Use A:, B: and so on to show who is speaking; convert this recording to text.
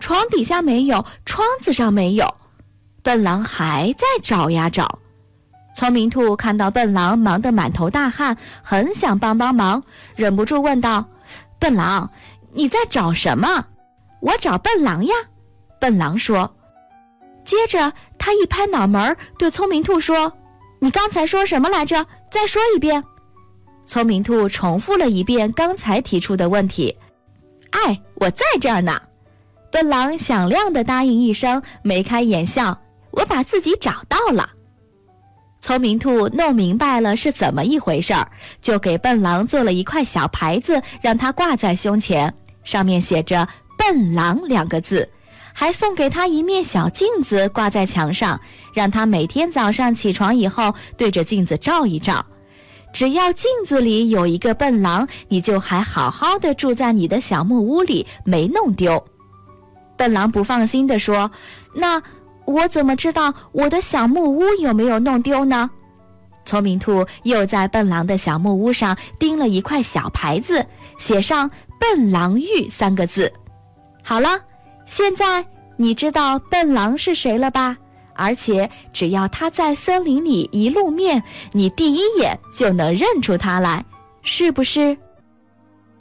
A: 床底下没有，窗子上没有。笨狼还在找呀找。聪明兔看到笨狼忙得满头大汗，很想帮忙，忍不住问道：笨狼，你在找什么？我找笨狼呀。笨狼说。接着他一拍脑门，对聪明兔说：你刚才说什么来着？再说一遍。聪明兔重复了一遍刚才提出的问题。哎，我在这儿呢。笨狼响亮地答应一声，眉开眼笑，我把自己找到了。聪明兔弄明白了是怎么一回事儿，就给笨狼做了一块小牌子，让他挂在胸前，上面写着笨狼2个字，还送给他一面小镜子挂在墙上，让他每天早上起床以后对着镜子照一照。只要镜子里有一个笨狼，你就还好好的住在你的小木屋里，没弄丢。笨狼不放心地说：那我怎么知道我的小木屋有没有弄丢呢？聪明兔又在笨狼的小木屋上钉了一块小牌子，写上笨狼寓3个字。好了，现在你知道笨狼是谁了吧？而且只要他在森林里一露面，你第一眼就能认出他来，是不是？